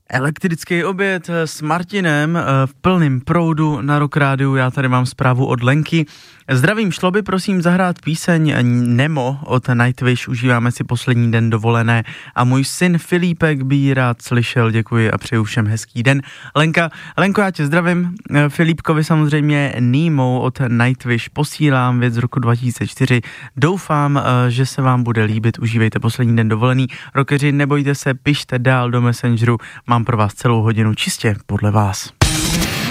Elektrický oběd s Martinem v plném proudu na Rock Rádiu. Já tady mám zprávu od Lenky. Zdravím, šlo by prosím zahrát píseň Nemo od Nightwish, užíváme si poslední den dovolené a můj syn Filipek by ji rád slyšel, děkuji a přeju všem hezký den. Lenko, já tě zdravím, Filipkovi samozřejmě Nemo od Nightwish posílám, věc z roku 2004, doufám, že se vám bude líbit, užívejte poslední den dovolený, rockeři, nebojte se, pište dál do Messengeru, mám pro vás celou hodinu čistě podle vás.